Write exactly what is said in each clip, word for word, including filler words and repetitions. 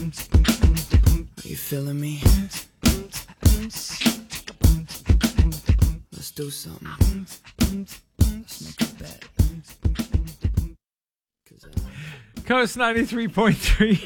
Are you feeling me? Let's do something. Let's make a bet. Coast ninety-three point three.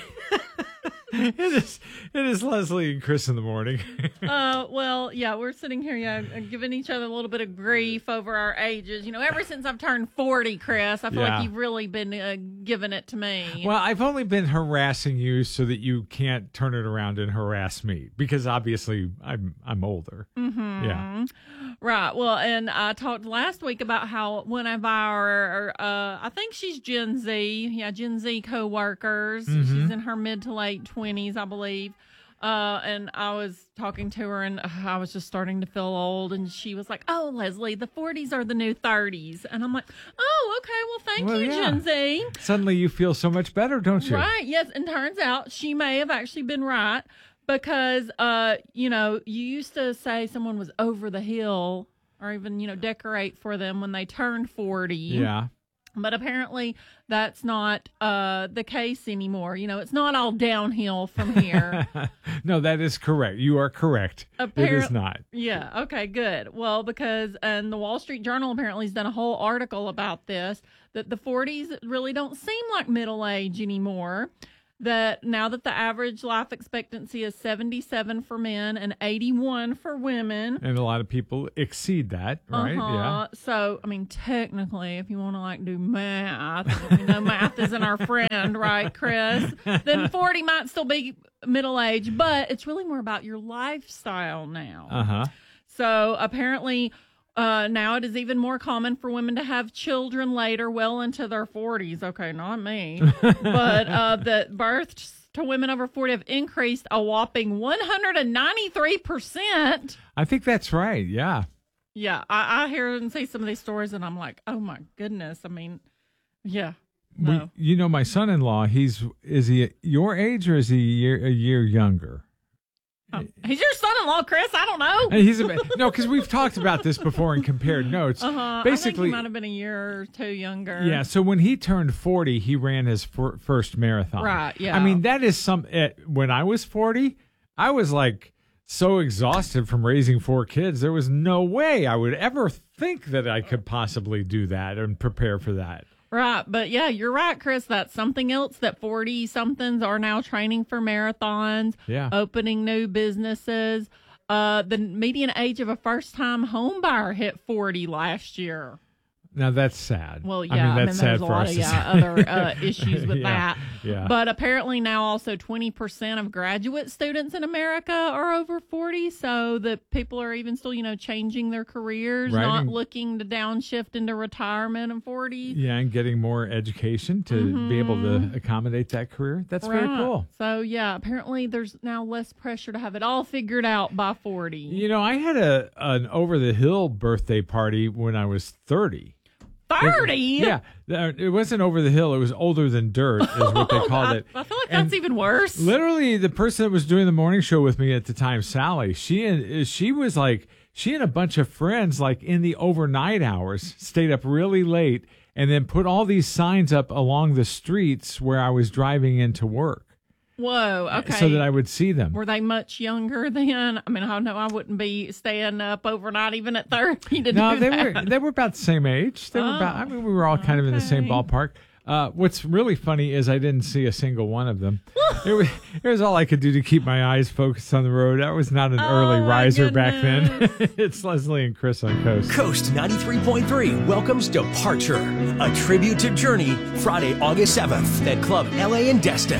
It is, it is Leslie and Chris in the morning. uh, well, yeah, we're sitting here, yeah, giving each other a little bit of grief over our ages. You know, ever since I've turned forty, Chris, I feel Yeah. like you've really been uh, giving it to me. Well, I've only been harassing you so that you can't turn it around and harass me, because obviously I'm I'm older. Mm-hmm. Yeah. Right. Well, and I talked last week about how one of our, uh, I think she's Gen Z, yeah, Gen Z co-workers. Mm-hmm. She's in her mid to late twenties, I believe. Uh, and I was talking to her, and uh, I was just starting to feel old, and she was like, "Oh, Leslie, the forties are the new thirties," and I'm like, "Oh, okay, well, thank Well, you, yeah. Gen Z." Suddenly you feel so much better, don't you? Right. Yes. And turns out she may have actually been right, because, uh, you know, you used to say someone was over the hill, or even, you know, decorate for them when they turned forty. Yeah. But apparently that's not uh, the case anymore. You know, it's not all downhill from here. No, that is correct. You are correct. Appar- it is not. Yeah. Okay, good. Well, because, and the Wall Street Journal apparently has done a whole article about this, that the forties really don't seem like middle age anymore. That now that the average life expectancy is seventy-seven for men and eighty-one for women. And a lot of people exceed that, right? Uh-huh. Yeah. So, I mean, technically, if you want to like do math, we know math isn't our friend, right, Chris? Then forty might still be middle age, but it's really more about your lifestyle now. Uh-huh. So apparently, uh, now it is even more common for women to have children later, well into their forties. Okay, not me. But uh, the births to women over forty have increased a whopping one hundred ninety-three percent. I think that's right. Yeah. Yeah, I, I hear and see some of these stories, and I'm like, oh, my goodness. I mean, yeah. No. We, you know, my son-in-law, he's, is he your age or is he a year, a year younger? Oh, he's your son-in-law, Chris. I don't know. And he's a, no, because we've talked about this before and compared notes. Uh-huh. Basically, I think he might have been a year or two younger. yeah. So when he turned forty, he ran his fir- first marathon. Right. Yeah. I mean, that is some. Uh, when I was forty, I was like so exhausted from raising four kids. There was no way I would ever think that I could possibly do that and prepare for that. Right. But yeah, you're right, Chris. That's something else that forty-somethings are now training for marathons, Yeah. opening new businesses. Uh, the median age of a first-time home buyer hit forty last year. Now that's sad. Well, yeah, I mean, I mean, that's there's sad a for lot us of to yeah, say. other uh, issues with Yeah, that. yeah. But apparently now also twenty percent of graduate students in America are over forty, so that people are even still, you know, changing their careers, Right, not and- looking to downshift into retirement at forty. Yeah, and getting more education to be able to accommodate that career. That's very Right. cool. So, yeah, apparently there's now less pressure to have it all figured out by forty. You know, I had a an over the hill birthday party when I was thirty. thirty? Yeah, it wasn't over the hill. It was older than dirt, is what they called I, it. I feel like And that's even worse. Literally, the person that was doing the morning show with me at the time, Sally, she and she was like, she and a bunch of friends, like in the overnight hours, stayed up really late and then put all these signs up along the streets where I was driving into work. Whoa, okay. So that I would see them. Were they much younger then? I mean, I don't know. I wouldn't be staying up overnight even at thirty to No, do they that. were they were about the same age. They were about. I mean, we were all kind of in the same okay. ballpark. Uh, what's really funny is I didn't see a single one of them. it was it was all I could do to keep my eyes focused on the road. I was not an Oh, early my riser back then. goodness. It's Leslie and Chris on Coast. Coast ninety-three point three welcomes Departure, a tribute to Journey, Friday, August seventh at Club L A in Destin.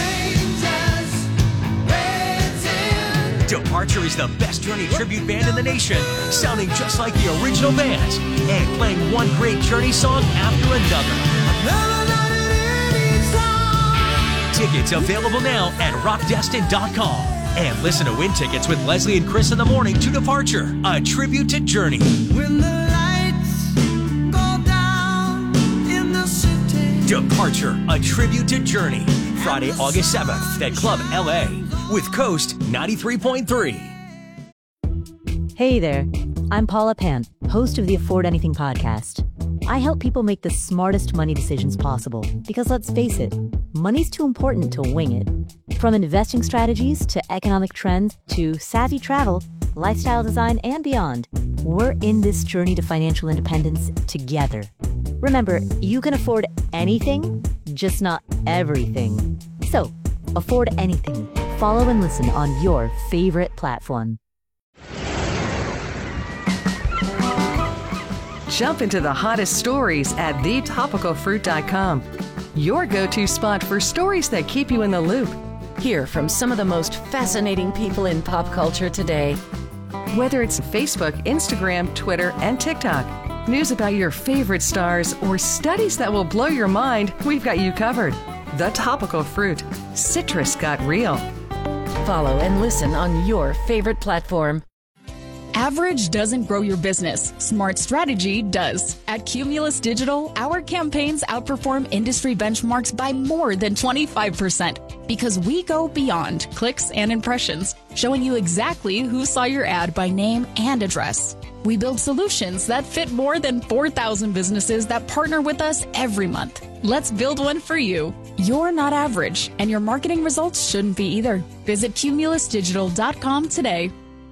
Departure is the best Journey tribute band in the nation, sounding just like the original band and playing one great Journey song after another. Tickets available now at rock destin dot com. And listen to win tickets with Leslie and Chris in the morning to Departure, a tribute to Journey. When the lights go down in the city. Departure, a tribute to Journey, Friday, August seventh at Club L A with Coast ninety-three point three. Hey there, I'm Paula Pant, host of the Afford Anything podcast. I help people make the smartest money decisions possible because let's face it, money's too important to wing it. From investing strategies to economic trends to savvy travel, lifestyle design, and beyond, we're in this journey to financial independence together. Remember, you can afford anything, just not everything. So, afford anything. Follow and listen on your favorite platform. Jump into the hottest stories at the topical fruit dot com. Your go-to spot for stories that keep you in the loop. Hear from some of the most fascinating people in pop culture today. Whether it's Facebook, Instagram, Twitter, and TikTok, news about your favorite stars, or studies that will blow your mind, we've got you covered. The Topical Fruit. Citrus got real. Follow and listen on your favorite platform. Average doesn't grow your business. Smart strategy does. At Cumulus Digital, our campaigns outperform industry benchmarks by more than twenty-five percent because we go beyond clicks and impressions, showing you exactly who saw your ad by name and address. We build solutions that fit more than four thousand businesses that partner with us every month. Let's build one for you. You're not average, and your marketing results shouldn't be either. Visit cumulus digital dot com today.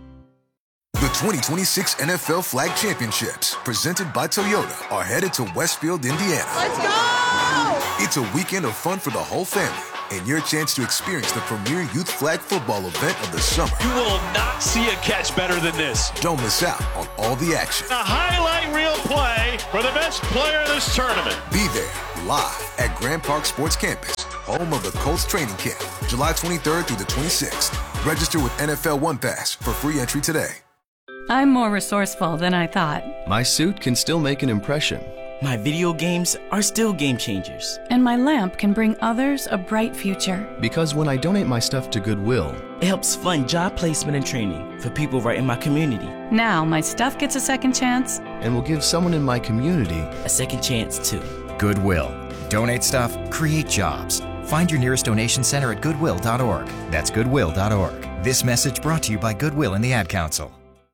The twenty twenty-six N F L Flag Championships, presented by Toyota, are headed to Westfield, Indiana. Let's go! It's a weekend of fun for the whole family and your chance to experience the premier youth flag football event of the summer. You will not see a catch better than this. Don't miss out on all the action. A highlight reel play for the best player in this tournament. Be there live at Grand Park Sports Campus, home of the Colts training camp, July twenty-third through the twenty-sixth. Register with N F L One Pass for free entry today. I'm more resourceful than I thought. My suit can still make an impression. My video games are still game changers. And my lamp can bring others a bright future. Because when I donate my stuff to Goodwill, it helps fund job placement and training for people right in my community. Now my stuff gets a second chance. And will give someone in my community a second chance too. Goodwill. Donate stuff, create jobs. Find your nearest donation center at goodwill dot org. That's goodwill dot org. This message brought to you by Goodwill and the Ad Council.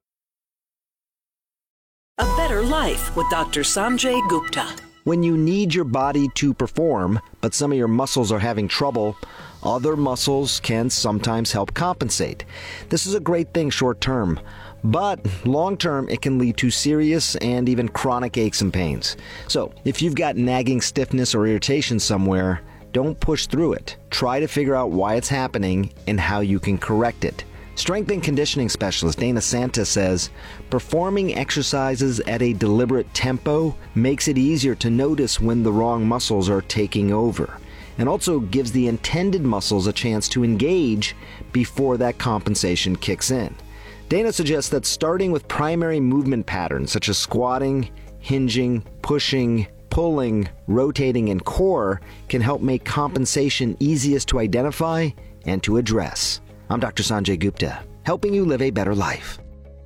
A Better Life with Doctor Sanjay Gupta. When you need your body to perform, but some of your muscles are having trouble, other muscles can sometimes help compensate. This is a great thing short term, but long term it can lead to serious and even chronic aches and pains. So if you've got nagging stiffness or irritation somewhere, don't push through it. Try to figure out why it's happening and how you can correct it. Strength and conditioning specialist Dana Santa says, performing exercises at a deliberate tempo makes it easier to notice when the wrong muscles are taking over, and also gives the intended muscles a chance to engage before that compensation kicks in. Dana suggests that starting with primary movement patterns such as squatting, hinging, pushing, pulling, rotating, and core can help make compensation easiest to identify and to address. I'm Doctor Sanjay Gupta, helping you live a better life.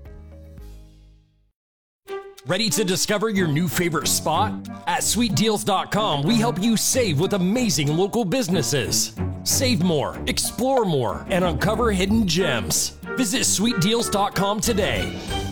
Ready to discover your new favorite spot? At sweet deals dot com, we help you save with amazing local businesses. Save more, explore more, and uncover hidden gems. Visit sweet deals dot com today.